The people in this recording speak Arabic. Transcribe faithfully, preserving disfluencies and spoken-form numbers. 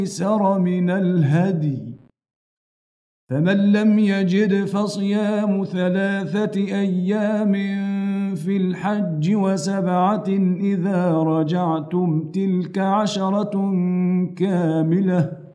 أيسر من الهدي، فمن لم يجد فصيام ثلاثة أيام في الحج وسبعة إذا رجعتم تلك عشرة كاملة